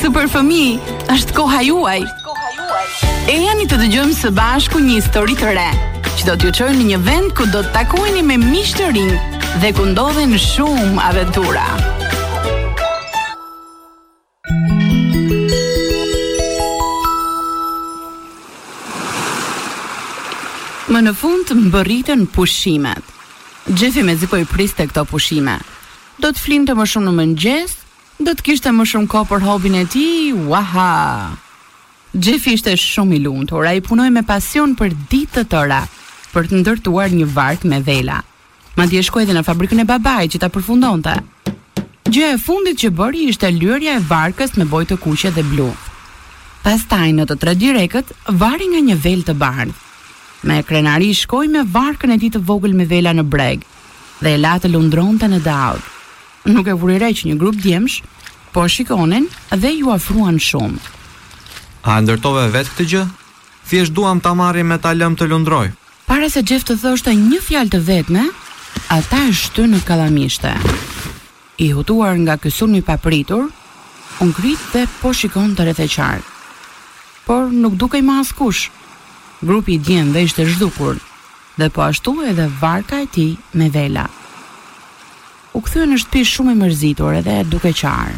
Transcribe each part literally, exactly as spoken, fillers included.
Super fëmijë, është koha juaj. E jani të dëgjojmë së bashku një histori të re, që do t'ju çojë në një vend ku do të takoheni me miq të rinj dhe ku ndodhen shumë aventura. Më në fund mbërritën pushimet. Jeffi mezi po i priste këto pushime. Do të flinte më shumë në mëngjes, do të kishte më shumë kohë për hobin e tij. Waha! Jeffi ishte shumë i lumtur, ai punoi me pasion për ditë të tëra për të ndërtuar një vark me vela. Madje shkoi edhe në fabrikën e babait që ta përfundonte. Gjëja e fundit që bëri ishte lyerja e varkës me bojë të kuqe dhe blu. Pastaj në të tre direkët vari nga një velë të bardhë. Me krenari shkoi me varkën e tij të vogël me vela në breg dhe e la të lundronte në dallë. Nuk e vuri re që një grup djemsh po shikonin dhe ju afruan shumë. A ndërtove vetë këtë gjë? Thjesht duam ta marrim me ta lëm të lundroj. Para se Jeff të thoshte një fjalë të vetme, ata e shtynë në kallamishte. I hutuar nga ky sulm i papritur, u ngrit dhe po shikonte rreth e qark. Por nuk dukej më askush. Grupi i djemve ishte zhdukur, dhe po ashtu edhe varka e tij me vela. U kthye në shtëpi shumë i mërzitur edhe duke qarë.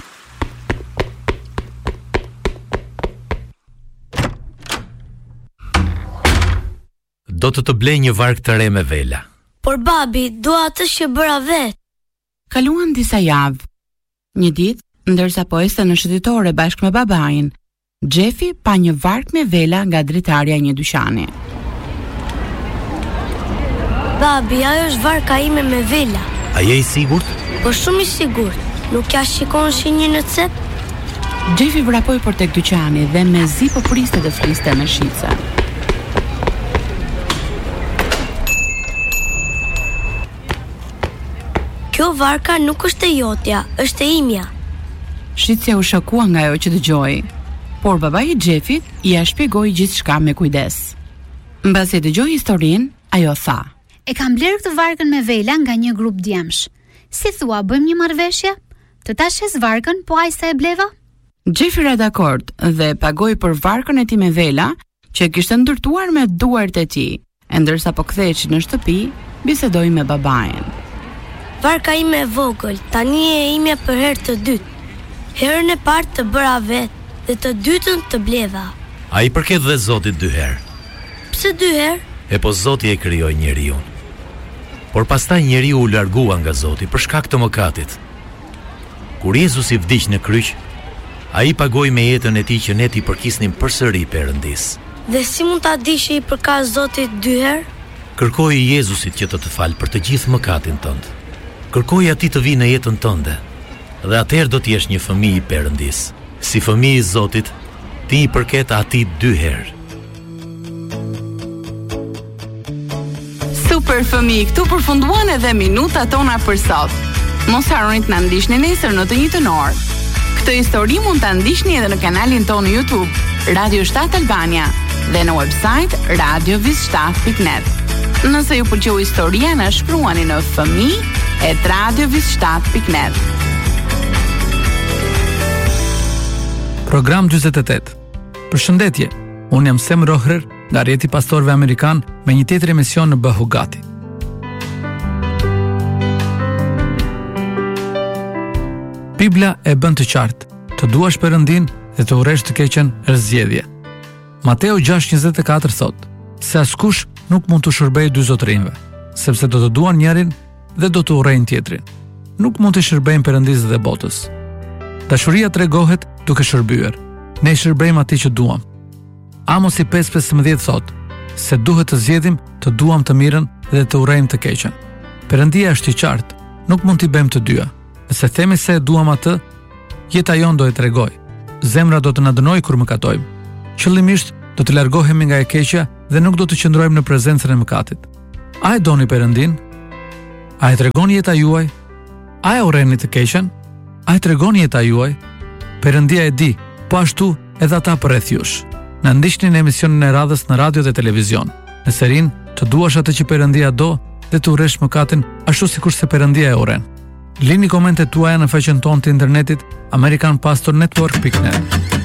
Do të të blej një vark të re me vela. Por babi, dua atë që bëra vetë. Kaluan disa javë. Një ditë, ndërsa po ecte në shëtitore bashkë me babain, Jeffi pa një vark me vela nga dritarja e një dyqani. Babi, ajo është varka ime me vela. A je i sigurt? Po shumë i sigurt. Nuk ja shikon shenjë në cep? Jeffi vrapoi për tek dyqani dhe mezi po priste të fliste me shice. Kjo varka nuk është e jotja, është e imja. Shitja u shokua nga ajo që dëgjoi, por babai i Jeffit ia shpjegoi gjithçka me kujdes. Mbasi e dëgjoi historinë, ajo tha: E kam bler këtë varkën me vela nga një grup djemsh. Si thua, bëjmë një marrëveshje? Të ta shes varkën, po ai sa e bleva? Jeffi ra dakord dhe pagoi për varkën e tij me vela, që kishte ndërtuar me duart e tij. E ndërsa po kthehej në shtëpi, bisedoi me babain. Varka ime e vogël, tani e imja për herë të dytë. Herën e parë të bëra vetë dhe të dytën të bleva. A i përket dhe Zotit dy herë. Pse dy herë? E po Zoti e krijoi njeriu. Por pastaj njeriu u largua nga Zoti për shkak të mëkatit. Kur Jezusi vdiq në kryq, ai pagoi me jetën e tij që ne t'i përkisnim përsëri Perëndis. Dhe si mund ta di që i përka Zotit dy herë? Kërkoi Jezusit që të të falë për të gjithë mëkatin tënd. Kërkoi atij të vijë në jetën tënde. Dhe atëherë do të jesh një fëmijë i Perëndis. Si fëmijë i Zotit, ti i përket atij dy herë. Super fëmijë, këtu përfunduan edhe minutat tona për sot. Mos harroni të na ndiqni nesër në të njëjtën orë. Këtë histori mund ta ndiqni edhe në kanalin tonë në YouTube, Radio shtat Albania, dhe në website radio vis shtat pikë net. Nëse ju pëlqeu historia, na shkruani në fëmijë et radio vis shtat pikë net. Program gjysmë e tetë. Përshëndetje, unë jam Sem Rohrer nga rrjeti pastorëve amerikan me një tjetër emision në Bëhu Gati. Bibla e bën të qartë, të duash Perëndin dhe të urresh të keqen është zgjedhje. Mateo gjashtë njëzet e katër thot, se askush nuk mund të shërbejë dy zotërinjve, sepse do të duan njërin dhe do të urrejnë tjetrin. Nuk mund të shërbejnë Perëndisë dhe botës. Dashuria tregohet duke shërbyer. Ne shërbejmë atij që duam. Amosi pesë pesëmbëdhjetë thot, se duhet të zgjedhim të duam të mirën dhe të urrejmë të keqen. Perëndia është i qartë, nuk mund t'i bëjmë të dyja. Nëse themi se e duam atë, jeta jon do e tregoj. Zemra do të na dënojë kur mëkatojmë. Qëllimisht do të largohemi nga e keqja dhe nuk do të qëndrojmë në prezencën e mëkatit. A e doni Perëndin? A e tregon jeta juaj? A e urreni të keqen? A e tregon jeta juaj? Perëndia e di, po ashtu edhe ata përreth jush. Na ndiqni në emisionin e radhës në radio dhe televizion. Në serin të duash atë që Perëndia do dhe të urresh mëkatin ashtu sikur se Perëndia e urren. Lini komentet tuaja në faqen tonë të internetit american pastor network dot net.